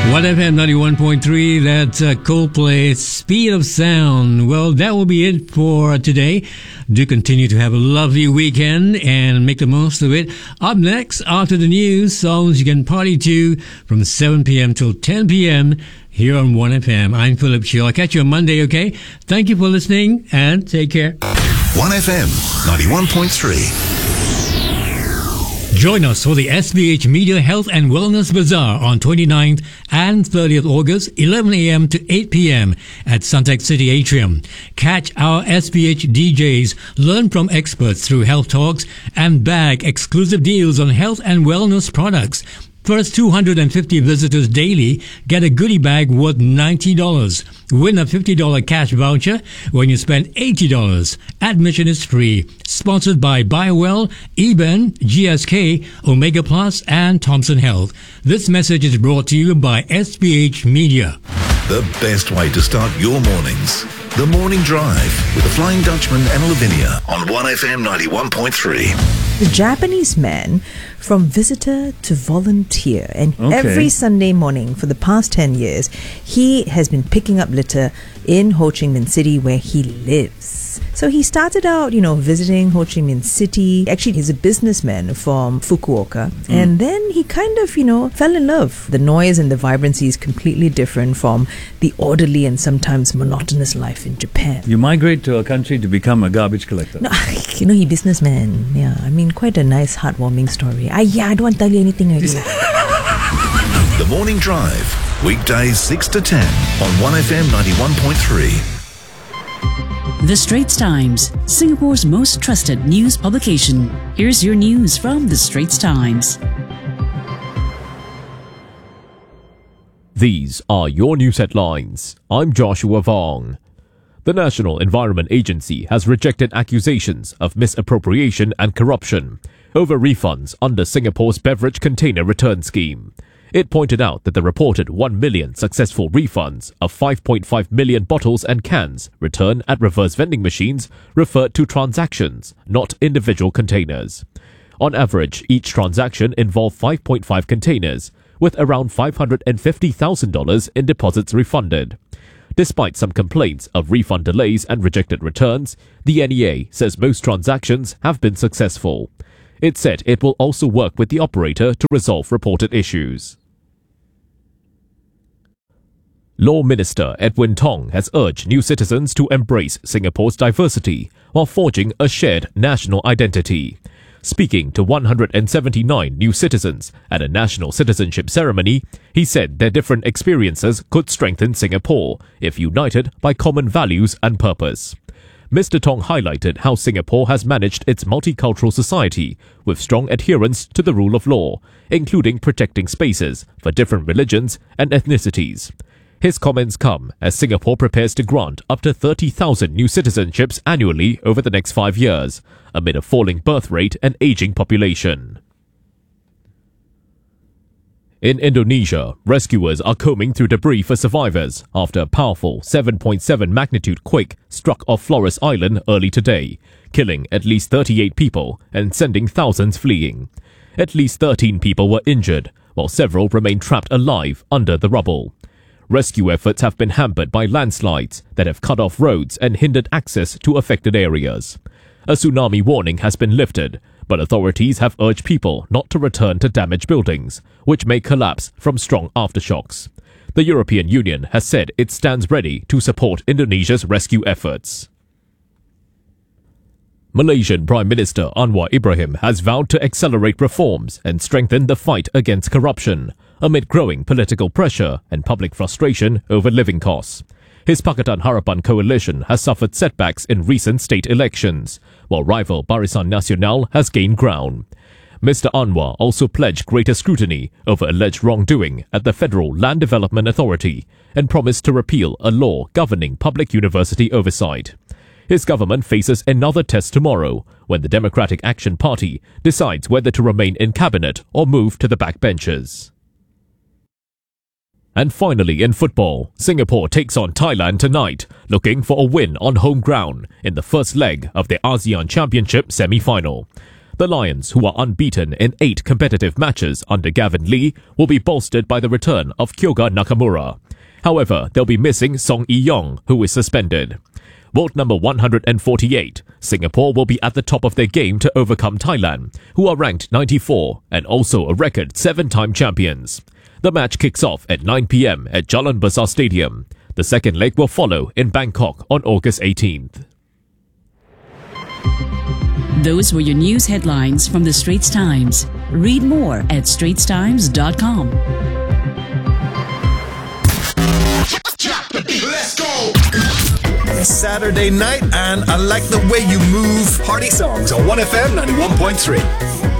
1FM 91.3, that's Coldplay, Speed of Sound. Well, that will be it for today. Do continue to have a lovely weekend and make the most of it. Up next, after the news, songs you can party to from 7 p.m. till 10 p.m. here on 1FM. I'm Philip Chiu. I'll catch you on Monday, okay? Thank you for listening and take care. 1FM 91.3. Join us for the SPH Media Health and Wellness Bazaar on 29th and 30th August, 11 a.m. to 8 p.m. at Suntec City Atrium. Catch our SPH DJs, learn from experts through health talks, and bag exclusive deals on health and wellness products. First 250 visitors daily get a goodie bag worth $90. Win a $50 cash voucher when you spend $80. Admission is free. Sponsored by BioWell, Eben, GSK, Omega Plus, and Thompson Health. This message is brought to you by SPH Media. The best way to start your mornings. The Morning Drive with the Flying Dutchman and Lavinia on 1FM 91.3. The Japanese man from visitor to volunteer, and every Sunday morning for the past 10 years he has been picking up litter in Ho Chi Minh City where he lives. So he started out, visiting Ho Chi Minh City. Actually, he's a businessman from Fukuoka. And then he kind of, fell in love. The noise and the vibrancy is completely different from the orderly and sometimes monotonous life in Japan. You migrate to a country to become a garbage collector. No, he businessman. Yeah, quite a nice, heartwarming story. I don't want to tell you anything already. The Morning Drive, weekdays 6 to 10 on 1FM 91.3. The Straits Times, Singapore's most trusted news publication. Here's your news from The Straits Times. These are your news headlines. I'm Joshua Vong. The National Environment Agency has rejected accusations of misappropriation and corruption over refunds under Singapore's beverage container return scheme. It pointed out that the reported 1 million successful refunds of 5.5 million bottles and cans returned at reverse vending machines referred to transactions, not individual containers. On average, each transaction involved 5.5 containers, with around $550,000 in deposits refunded. Despite some complaints of refund delays and rejected returns, the NEA says most transactions have been successful. It said it will also work with the operator to resolve reported issues. Law Minister Edwin Tong has urged new citizens to embrace Singapore's diversity while forging a shared national identity. Speaking to 179 new citizens at a national citizenship ceremony, he said their different experiences could strengthen Singapore if united by common values and purpose. Mr. Tong highlighted how Singapore has managed its multicultural society with strong adherence to the rule of law, including protecting spaces for different religions and ethnicities. His comments come as Singapore prepares to grant up to 30,000 new citizenships annually over the next 5 years, amid a falling birth rate and aging population. In Indonesia, rescuers are combing through debris for survivors after a powerful 7.7 magnitude quake struck off Flores Island early today, killing at least 38 people and sending thousands fleeing. At least 13 people were injured, while several remain trapped alive under the rubble. Rescue efforts have been hampered by landslides that have cut off roads and hindered access to affected areas. A tsunami warning has been lifted, but authorities have urged people not to return to damaged buildings, which may collapse from strong aftershocks. The European Union has said it stands ready to support Indonesia's rescue efforts. Malaysian Prime Minister Anwar Ibrahim has vowed to accelerate reforms and strengthen the fight against corruption, amid growing political pressure and public frustration over living costs. His Pakatan Harapan coalition has suffered setbacks in recent state elections, while rival Barisan Nasional has gained ground. Mr. Anwar also pledged greater scrutiny over alleged wrongdoing at the Federal Land Development Authority and promised to repeal a law governing public university oversight. His government faces another test tomorrow when the Democratic Action Party decides whether to remain in cabinet or move to the backbenches. And finally, in football, Singapore takes on Thailand tonight, looking for a win on home ground in the first leg of the ASEAN Championship semi-final. The Lions, who are unbeaten in 8 competitive matches under Gavin Lee, will be bolstered by the return of Kyoga Nakamura. However, they'll be missing Song Yi-yong, who is suspended. World number 148, Singapore will be at the top of their game to overcome Thailand, who are ranked 94 and also a record 7-time champions. The match kicks off at 9 p.m. at Jalan Besar Stadium. The second leg will follow in Bangkok on August 18th. Those were your news headlines from the Straits Times. Read more at straitstimes.com. Let's go! It's Saturday night and I like the way you move. Party songs on 1FM 91.3.